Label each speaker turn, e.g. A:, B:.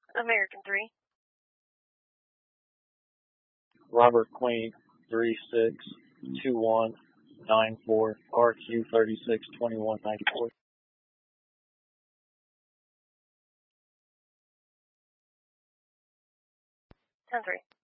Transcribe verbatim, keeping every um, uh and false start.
A: American three.
B: Robert Queen, three six two one nine four, R Q thirty-six twenty-one ninety-four.
A: ten three.